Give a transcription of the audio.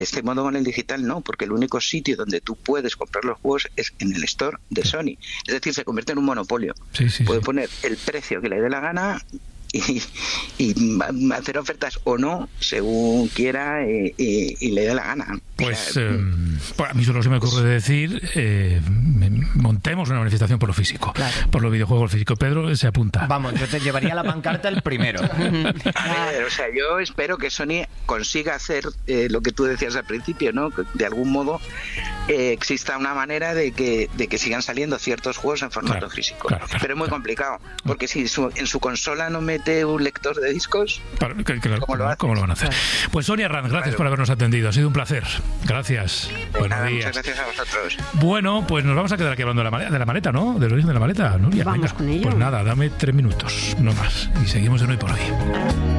este modo con el digital no, porque el único sitio donde tú puedes comprar los juegos es en el store de Sony. Es decir, se convierte en un monopolio. Puede poner el precio que le dé la gana y hacer ofertas o no según quiera y le dé la gana. Pues a mí solo se me ocurre decir montemos una manifestación por lo físico, por los videojuegos físicos. Pedro se apunta. Vamos, yo te llevaría la pancarta el primero. A ver, o sea, yo espero que Sony consiga hacer lo que tú decías al principio, ¿no? Que de algún modo exista una manera de que sigan saliendo ciertos juegos en formato físico. Pero es muy complicado, porque si en su consola no mete un lector de discos, ¿cómo lo van a hacer? Pues Sonia Arranz, gracias por habernos atendido, ha sido un placer. Gracias. Buenos días. Muchas gracias a vosotros. Bueno, pues nos vamos a quedar aquí hablando de la maleta, ¿no? Del origen de la maleta, Nuria. Vamos con ello. Pues nada, dame 3 minutos, no más, y seguimos en Hoy por Hoy.